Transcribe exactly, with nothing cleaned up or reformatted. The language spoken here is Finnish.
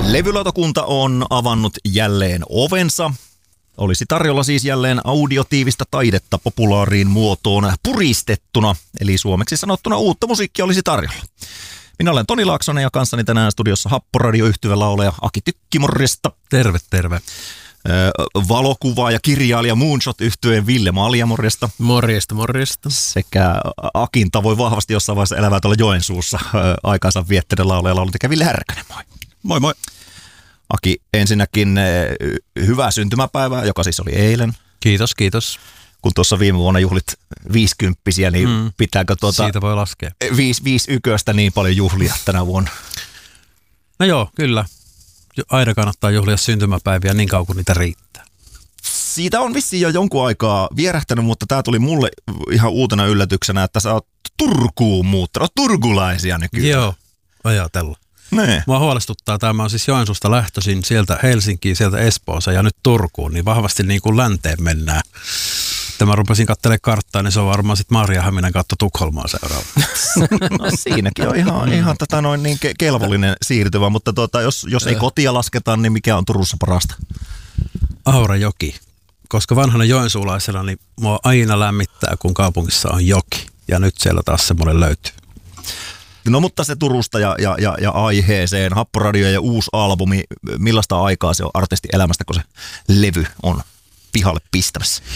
Levylautakunta on avannut jälleen ovensa. Olisi tarjolla siis jälleen audiotiivistä taidetta populaariin muotoon puristettuna, eli suomeksi sanottuna uutta musiikkia olisi tarjolla. Minä olen Toni Laaksonen ja kanssani tänään studiossa Happoradio-yhtyvä laulaja Aki Tykki, morjesta. Terve, terve. Valokuvaaja ja kirjailija Moonshot-yhtyeen Ville Malja, morjesta. Morjesta, morjesta. Sekä Akin tavoin vahvasti jossain vaiheessa elävää tuolla Joensuussa aikansa viettäinen laulaja laulutekijä Ville Härkönen, moi. Moi moi. Aki, ensinnäkin hyvää syntymäpäivää, joka siis oli eilen. Kiitos, kiitos. Kun tuossa viime vuonna juhlit viisikymppisiä, niin mm. pitääkö tuota siitä voi laskea. Viisi, viisi yköstä niin paljon juhlia tänä vuonna? No joo, kyllä. Aina kannattaa juhlia syntymäpäiviä niin kauan kuin niitä riittää. Siitä on vissiin jo jonkun aikaa vierähtänyt, mutta tämä tuli mulle ihan uutena yllätyksenä, että sä oot Turkuun muuttanut, turkulaisia nykyään. Joo, ajatella. Nee. Mua huolestuttaa, tämä on siis Joensuusta lähtöisin sieltä Helsinkiin, sieltä Espooseen ja nyt Turkuun, niin vahvasti niin kuin länteen mennään. Tämä rupesin katselemaan karttaa, niin se on varmaan sitten Maarianhaminan kautta Tukholmaan seuraava. No siinäkin on ihan, ihan tätä noin niin kelvollinen siirtyvä, mutta tuota, jos, jos ei kotia lasketa, niin mikä on Turussa parasta? Aurajoki, koska vanhana joensuulaisena niin mua aina lämmittää, kun kaupungissa on joki ja nyt siellä taas semmoinen löytyy. No mutta se Turusta ja, ja, ja, ja aiheeseen, Happoradio ja uusi albumi, millaista aikaa se on artistin elämästä, kun se levy on pihalle pistämässä?